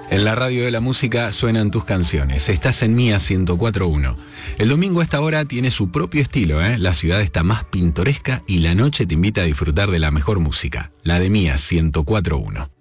En la radio de la música suenan tus canciones. Estás en Mía 104.1. El domingo a esta hora tiene su propio estilo, ¿eh? La ciudad está más pintoresca y la noche te invita a disfrutar de la mejor música, la de Mía 104.1.